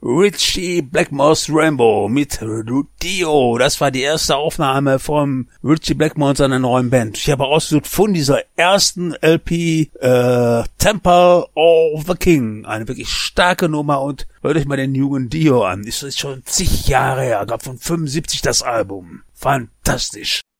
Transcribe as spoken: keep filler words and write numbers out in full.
Richie Blackmore's Rainbow mit Dio. Das war die erste Aufnahme von Richie Blackmore und seiner neuen Band. Ich habe ausgesucht von dieser ersten L P äh, Temple of the King. Eine wirklich starke Nummer und hört euch mal den jungen Dio an. Das ist schon zig Jahre her. Gab von fünfundsiebzig das Album. Fantastisch.